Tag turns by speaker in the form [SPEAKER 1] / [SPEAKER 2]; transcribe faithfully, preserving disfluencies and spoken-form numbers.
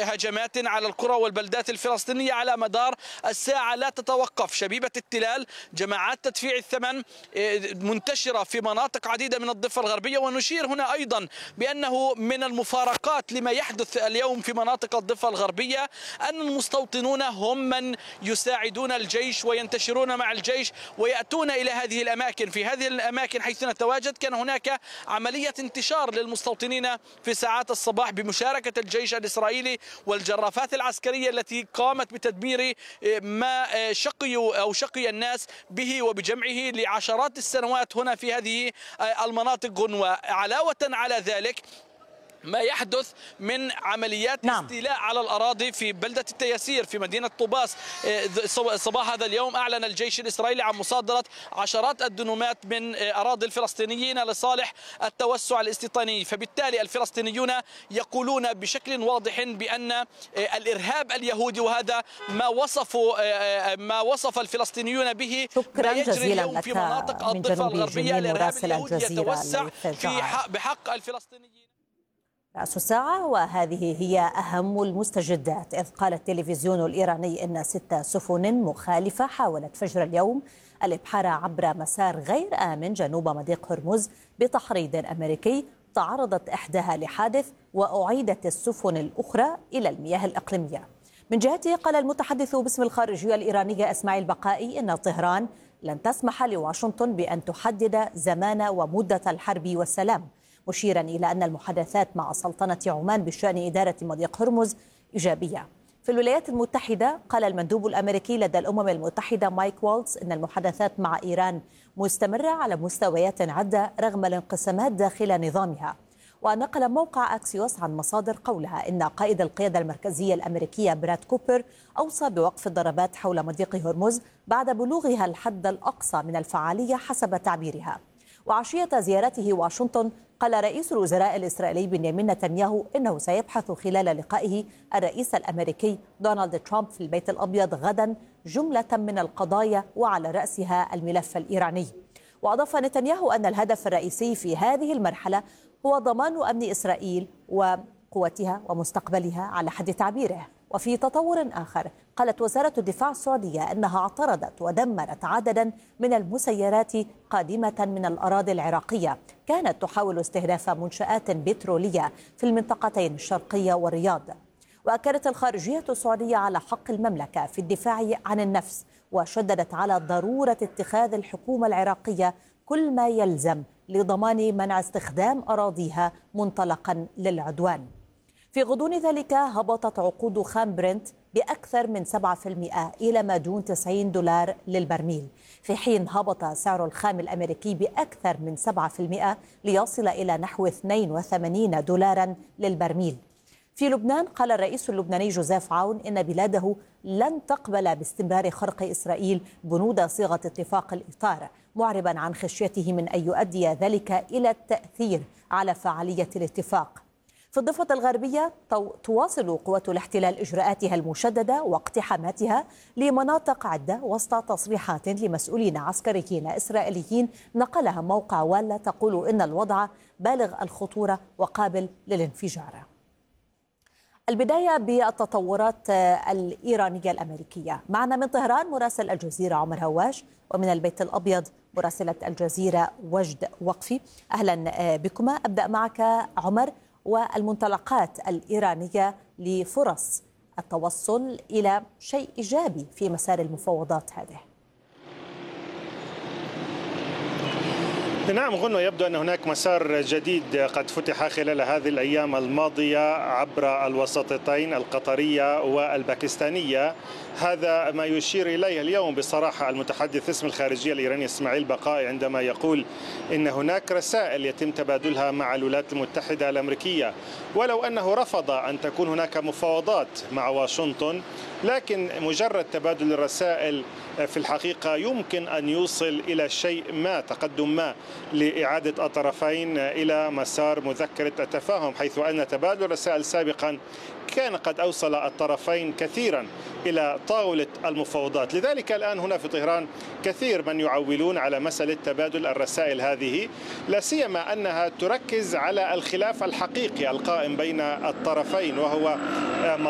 [SPEAKER 1] هجمات على القرى والبلدات الفلسطينية على مدار الساعة لا تتوقف. شبيبة التلال، جماعات تدفيع الثمن منتشرة في مناطق عديدة من الضفة الغربية. ونشير هنا أيضا بأنه من المفارقات لما يحدث اليوم في مناطق الضفة الغربية أن المستوطنون هم من يساعدون الجيش وينتشرون مع الجيش ويأتون إلى هذه الأماكن. في هذه الأماكن حيث نتواجد كان هناك عملية انتشار للمستوطنين في ساعات الصباح بمشاركة الجيش الإسرائيلي والجرافات العسكرية التي قامت بتدمير ما شقي أو شقي الناس به وبجمعه لعشرات السنوات هنا في هذه المناطق. وعلاوة على ذلك ما يحدث من عمليات نعم. استيلاء على الأراضي في بلدة التياسير في مدينة طوباس. صباح هذا اليوم أعلن الجيش الإسرائيلي عن مصادرة عشرات الدنومات من أراضي الفلسطينيين لصالح التوسع الاستيطاني. فبالتالي الفلسطينيون يقولون بشكل واضح بأن الإرهاب اليهودي، وهذا ما وصفوا ما وصف الفلسطينيون به
[SPEAKER 2] شكرا
[SPEAKER 1] ما يجري
[SPEAKER 2] جزيلا
[SPEAKER 1] اليوم
[SPEAKER 2] لك
[SPEAKER 1] في مناطق الضفة الغربية. الإرهاب اليهودي يتوسع في حق بحق الفلسطينيين.
[SPEAKER 2] رأس الساعة، وهذه هي أهم المستجدات. إذ قال التلفزيون الإيراني إن ست سفن مخالفة حاولت فجر اليوم الإبحار عبر مسار غير آمن جنوب مضيق هرمز بتحريض أمريكي. تعرضت إحداها لحادث وأعيدت السفن الأخرى إلى المياه الإقليمية. من جهته قال المتحدث باسم الخارجية الإيرانية إسماعيل بقائي إن طهران لن تسمح لواشنطن بأن تحدد زمان ومدة الحرب والسلام، مشيرا إلى أن المحادثات مع سلطنة عمان بشأن إدارة مضيق هرمز إيجابية. في الولايات المتحدة قال المندوب الأمريكي لدى الأمم المتحدة مايك والتز إن المحادثات مع إيران مستمرة على مستويات عدة رغم الانقسامات داخل نظامها. ونقل موقع أكسيوس عن مصادر قولها إن قائد القيادة المركزية الأمريكية براد كوبر أوصى بوقف الضربات حول مضيق هرمز بعد بلوغها الحد الأقصى من الفعالية حسب تعبيرها. وعشية زيارته واشنطن قال رئيس الوزراء الإسرائيلي بنيامين نتنياهو إنه سيبحث خلال لقائه الرئيس الأمريكي دونالد ترامب في البيت الأبيض غدا جملة من القضايا وعلى رأسها الملف الإيراني. وأضاف نتنياهو أن الهدف الرئيسي في هذه المرحلة هو ضمان أمن إسرائيل وقوتها ومستقبلها على حد تعبيره. وفي تطور آخر قالت وزارة الدفاع السعودية أنها اعترضت ودمرت عددا من المسيرات قادمة من الأراضي العراقية كانت تحاول استهداف منشآت بترولية في المنطقتين الشرقية والرياض. وأكدت الخارجية السعودية على حق المملكة في الدفاع عن النفس، وشددت على ضرورة اتخاذ الحكومة العراقية كل ما يلزم لضمان منع استخدام أراضيها منطلقا للعدوان. في غضون ذلك هبطت عقود خام برنت بأكثر من سبعة بالمئة إلى ما دون تسعين دولار للبرميل، في حين هبط سعر الخام الأمريكي بأكثر من سبعة بالمئة ليصل إلى نحو اثنين وثمانين دولارا للبرميل. في لبنان قال الرئيس اللبناني جوزيف عون إن بلاده لن تقبل باستمرار خرق إسرائيل بنود صيغة اتفاق الإطار، معربا عن خشيته من أن يؤدي ذلك إلى التأثير على فعالية الاتفاق. في الضفة الغربية تواصل قوات الاحتلال إجراءاتها المشددة واقتحاماتها لمناطق عدة وسط تصريحات لمسؤولين عسكريين إسرائيليين نقلها موقع والا تقول إن الوضع بالغ الخطورة وقابل للانفجار. البداية بالتطورات الإيرانية الأمريكية. معنا من طهران مراسل الجزيرة عمر هواش، ومن البيت الأبيض مراسلة الجزيرة وجد وقفي. أهلا بكما. أبدأ معك عمر، والمنطلقات الإيرانية لفرص التوصل إلى شيء إيجابي في مسار المفاوضات هذه.
[SPEAKER 3] نعم غنو، يبدو أن هناك مسار جديد قد فتح خلال هذه الأيام الماضية عبر الوساطتين القطرية والباكستانية. هذا ما يشير إليه اليوم بصراحة المتحدث اسم الخارجية الإيراني إسماعيل بقائي عندما يقول إن هناك رسائل يتم تبادلها مع الولايات المتحدة الأمريكية، ولو أنه رفض أن تكون هناك مفاوضات مع واشنطن، لكن مجرد تبادل الرسائل في الحقيقة يمكن أن يوصل إلى شيء ما، تقدم ما لإعادة الطرفين إلى مسار مذكرة التفاهم، حيث أن تبادل الرسائل سابقا كان قد أوصل الطرفين كثيرا إلى طاولة المفاوضات. لذلك الآن هنا في طهران كثير من يعولون على مسألة تبادل الرسائل هذه، لا سيما أنها تركز على الخلاف الحقيقي القائم بين الطرفين، وهو